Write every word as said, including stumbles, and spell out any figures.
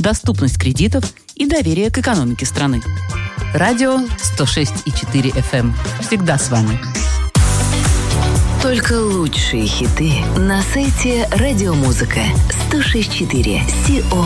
доступность кредитов и доверие к экономике страны. Радио сто шесть и четыре эф эм. Всегда с вами. Только лучшие хиты на сайте Радиомузыка сто шесть и четыре си о.